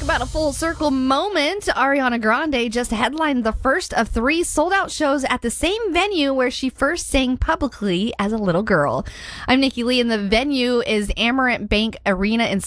about a full circle moment. Ariana Grande just headlined the first of 3 sold-out shows at the same venue where she first sang publicly as a little girl. I'm Nikki Lee, and the venue is Amarant Bank Arena in